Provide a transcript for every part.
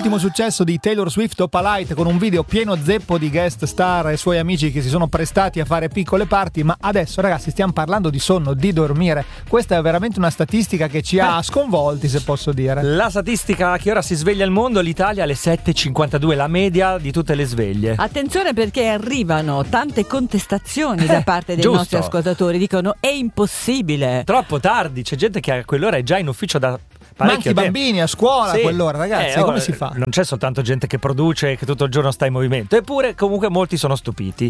l'ultimo successo di Taylor Swift, Opalite, con un video pieno zeppo di guest star e suoi amici che si sono prestati a fare piccole parti. Ma adesso, ragazzi, stiamo parlando di sonno, di dormire. Questa è veramente una statistica che ci ha sconvolti, se posso dire. La statistica a che ora si sveglia il mondo: l'Italia alle 7.52, la media di tutte le sveglie. Attenzione, perché arrivano tante contestazioni da parte dei nostri ascoltatori. Dicono è impossibile, troppo tardi, c'è gente che a quell'ora è già in ufficio da ma anche i bambini a scuola a quell'ora, ragazzi, come si fa? Non c'è soltanto gente che produce, che tutto il giorno sta in movimento, eppure comunque molti sono stupiti.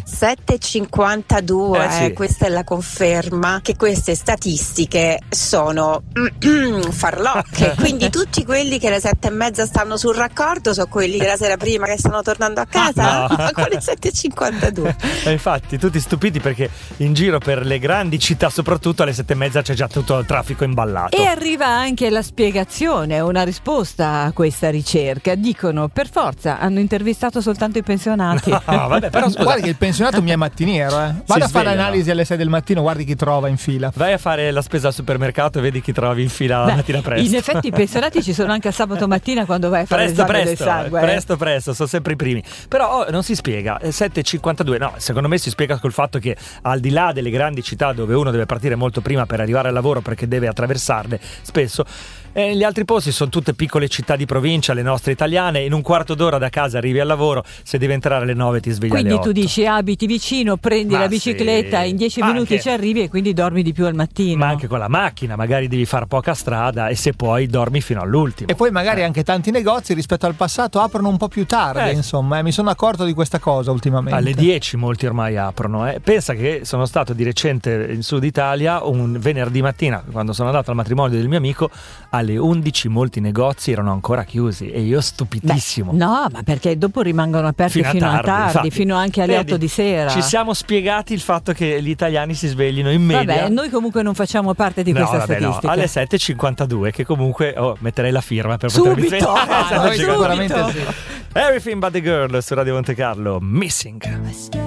7.52, sì. Questa è la conferma che queste statistiche sono farlocche. Quindi tutti quelli che alle 7:30 stanno sul raccordo sono quelli che la sera prima che stanno tornando a casa, no. con le 7.52. Infatti tutti stupiti perché in giro per le grandi città soprattutto alle 7:30 c'è già tutto il traffico imballato. E arriva anche la spiegazione, una risposta a questa ricerca. Dicono per forza hanno intervistato soltanto i pensionati. No, vabbè, però scusa. Guardi che il pensionato mi è mattiniero, Vado a fare l'analisi alle 6 del mattino, guardi chi trova in fila. Vai a fare la spesa al supermercato e vedi chi trovi in fila la mattina presto. In effetti i pensionati ci sono anche a sabato mattina quando vai a fare l'esame del sangue. Presto, sono sempre i primi. Però non si spiega, 7.52, no, secondo me si spiega col fatto che al di là delle grandi città dove uno deve partire molto prima per arrivare al lavoro perché deve attraversarle spesso, gli altri posti sono tutte piccole città di provincia, le nostre italiane. In un quarto d'ora da casa arrivi al lavoro, se devi entrare alle 9 ti svegli alle 8. Quindi tu dici abiti vicino, prendi la bicicletta, in 10 minuti ci arrivi e quindi dormi di più al mattino. Ma anche con la macchina, magari devi fare poca strada e se puoi dormi fino all'ultimo. E poi magari anche tanti negozi rispetto al passato aprono un po' più tardi, insomma, mi sono accorto di questa cosa ultimamente. Alle 10 molti ormai aprono. Pensa che sono stato di recente in Sud Italia un venerdì mattina, quando sono andato al matrimonio del mio amico, alle 11 molti negozi erano ancora chiusi e io stupidissimo. No, ma perché dopo rimangono aperti fino a tardi, infatti, fino anche alle 8 di sera. Ci siamo spiegati il fatto che gli italiani si sveglino in media. Vabbè, noi comunque non facciamo parte di questa statistica. No, alle 7.52 che comunque metterei la firma per subito, potermi svegliare. Sicuramente sì. Everything But The Girl su Radio Monte Carlo, Missing.